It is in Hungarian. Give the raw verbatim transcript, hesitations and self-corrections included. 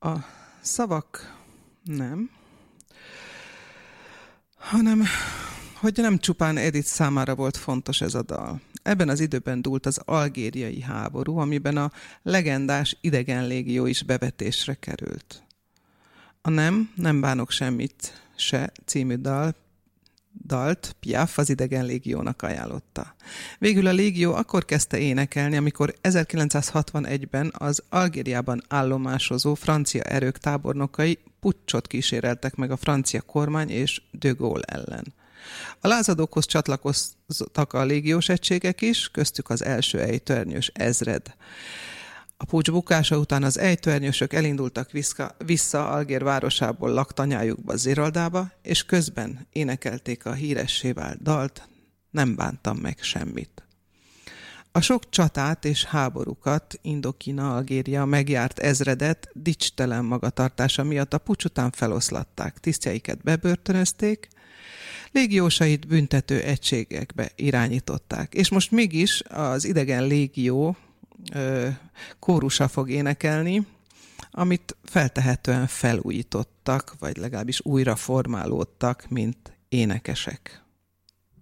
A szavak nem, hanem hogy nem csupán Edith számára volt fontos ez a dal. Ebben az időben dúlt az algériai háború, amiben a legendás idegenlégió is bevetésre került. A Nem, nem bánok semmit se című dal, dalt Piaf az idegenlégiónak ajánlotta. Végül a légió akkor kezdte énekelni, amikor ezerkilencszázhatvanegyben az Algériában állomásozó francia erők tábornokai puccsot kíséreltek meg a francia kormány és de Gaulle ellen. A lázadókhoz csatlakoztak a légiós egységek is, köztük az első ejtőernyős ezred. A puccs bukása után az ejtőernyősök elindultak vissza, vissza Algér városából laktanyájukba, Ziraldába, és közben énekelték a híressé vált dalt, Nem bántam meg semmit. A sok csatát és háborúkat Indokína, Algéria megjárt ezredet dicstelen magatartása miatt a puccs után feloszlatták, tisztjeiket bebörtönözték, légiósait büntető egységekbe irányították. És most mégis az idegen légió ö, kórusa fog énekelni, amit feltehetően felújítottak, vagy legalábbis újra formálódtak, mint énekesek.